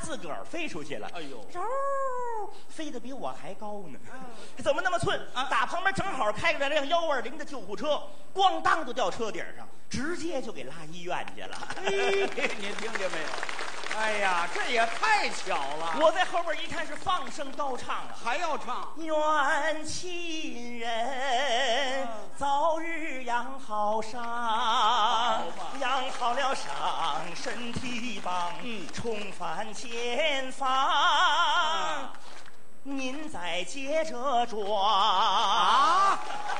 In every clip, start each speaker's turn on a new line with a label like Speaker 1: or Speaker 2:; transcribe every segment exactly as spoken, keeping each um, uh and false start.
Speaker 1: 自个儿飞出去了。
Speaker 2: 哎呦，
Speaker 1: 嗖，飞得比我还高呢，怎么那么寸？
Speaker 2: 啊
Speaker 1: 打旁边正好开着辆幺二零的救护车，咣当就掉车顶上，直接就给拉医院去了。
Speaker 2: 哎，您听见没有？哎呀，这也太巧了！
Speaker 1: 我在后边一看是放声高唱啊，
Speaker 2: 还要唱。
Speaker 1: 愿亲人早日养好伤，养好了伤，身体棒，
Speaker 2: 嗯
Speaker 1: 重返前方。您再接着装
Speaker 2: 啊！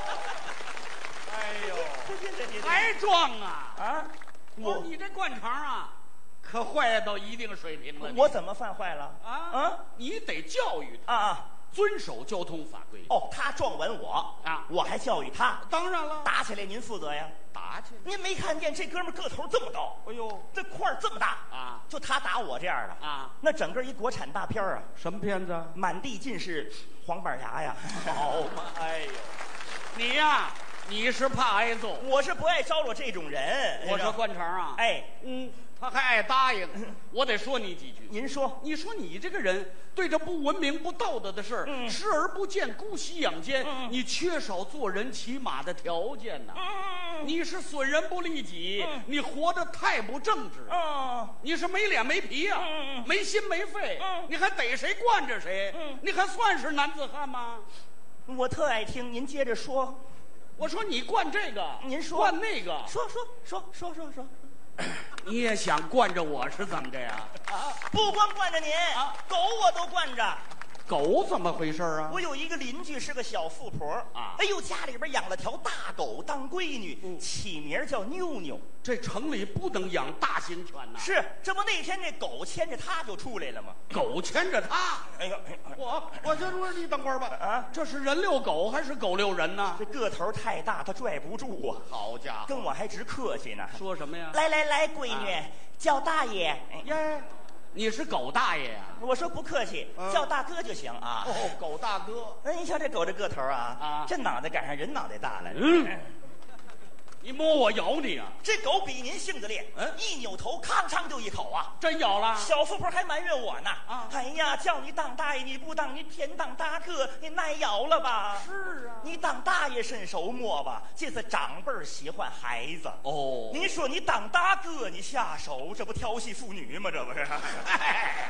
Speaker 2: 哎呦，还装啊！
Speaker 1: 啊！
Speaker 2: 我你这灌肠啊，可坏到一定水平了。
Speaker 1: 我怎么犯坏了？
Speaker 2: 啊
Speaker 1: 啊
Speaker 2: 你得教育他
Speaker 1: 啊啊！
Speaker 2: 遵守交通法规。
Speaker 1: 哦，他撞完我
Speaker 2: 啊
Speaker 1: 我还教育他。
Speaker 2: 当然了，
Speaker 1: 打起来您负责呀。
Speaker 2: 打去。
Speaker 1: 您没看见这哥们儿个头这么高，
Speaker 2: 哎呦，
Speaker 1: 这块儿这么大
Speaker 2: 啊
Speaker 1: 就他打我这样的
Speaker 2: 啊
Speaker 1: 那整个一国产大片儿啊，
Speaker 2: 什么片子？
Speaker 1: 满地尽是黄板牙呀。
Speaker 2: 好嘛，哎呦，你呀，你是怕挨揍。
Speaker 1: 我是不爱招惹这种人。
Speaker 2: 我说灌肠啊，
Speaker 1: 哎，
Speaker 2: 嗯，他还爱答应，我得说你几句。
Speaker 1: 您说
Speaker 2: 你说你这个人对这不文明不道德的事儿、
Speaker 1: 嗯
Speaker 2: 视而不见，姑息养奸、
Speaker 1: 嗯
Speaker 2: 你缺少做人起码的条件呐、
Speaker 1: 嗯
Speaker 2: 你是损人不利己、
Speaker 1: 嗯
Speaker 2: 你活得太不正直、
Speaker 1: 嗯
Speaker 2: 你是没脸没皮呀、
Speaker 1: 嗯嗯
Speaker 2: 没心没肺、
Speaker 1: 嗯
Speaker 2: 你还逮谁惯着谁、
Speaker 1: 嗯
Speaker 2: 你还算是男子汉吗？
Speaker 1: 我特爱听，您接着说。
Speaker 2: 我说你惯这个，
Speaker 1: 您说
Speaker 2: 惯那个，
Speaker 1: 说说说说说说。
Speaker 2: 你也想惯着我是怎么着呀？
Speaker 1: 不光惯着您
Speaker 2: 啊
Speaker 1: 狗我都惯着。
Speaker 2: 狗怎么回事啊？
Speaker 1: 我有一个邻居是个小富婆
Speaker 2: 啊
Speaker 1: 哎呦，家里边养了条大狗当闺女，
Speaker 2: 嗯
Speaker 1: 起名叫妞妞。
Speaker 2: 这城里不能养大型犬呐、
Speaker 1: 是，这不那天这狗牵着它就出来了吗？
Speaker 2: 狗牵着它。
Speaker 1: 哎呦，
Speaker 2: 我我就说你等会儿吧
Speaker 1: 啊
Speaker 2: 这是人遛狗还是狗遛人呢？
Speaker 1: 这个头太大，它拽不住啊，
Speaker 2: 好家伙，
Speaker 1: 跟我还直客气呢。
Speaker 2: 说什么呀？
Speaker 1: 来来来，闺女，
Speaker 2: 啊
Speaker 1: 叫大爷。哎
Speaker 2: 耶，你是狗大爷呀、
Speaker 1: 我说不客气，
Speaker 2: 嗯
Speaker 1: 叫大哥就行啊。
Speaker 2: 哦，狗大哥，
Speaker 1: 哎，你瞧这狗这个头啊，
Speaker 2: 啊
Speaker 1: 这脑袋赶上人脑袋大了。
Speaker 2: 嗯你摸我咬你啊？
Speaker 1: 这狗比您性子烈，
Speaker 2: 嗯
Speaker 1: 一扭头吭哧就一口啊。
Speaker 2: 真咬了？
Speaker 1: 小富婆还埋怨我呢，
Speaker 2: 啊
Speaker 1: 哎呀，叫你当大爷你不当，你偏当大哥，你耐咬了吧？
Speaker 2: 是啊。
Speaker 1: 你当大爷伸手摸吧，这是长辈儿喜欢孩子。
Speaker 2: 哦，
Speaker 1: 您说你当大哥，你下手，这不调戏妇女吗？这不是？哎，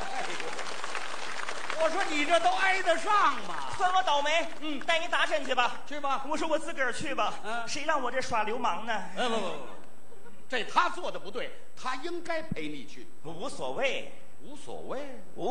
Speaker 2: 我说你这都挨得上吗？
Speaker 1: 算我倒霉。
Speaker 2: 嗯
Speaker 1: 带你打针去吧。
Speaker 2: 去吧。
Speaker 1: 我说我自个儿去吧。
Speaker 2: 嗯
Speaker 1: 谁让我这耍流氓呢？
Speaker 2: 哎不不不，这他做的不对，他应该陪你去。
Speaker 1: 无所谓。
Speaker 2: 无所谓。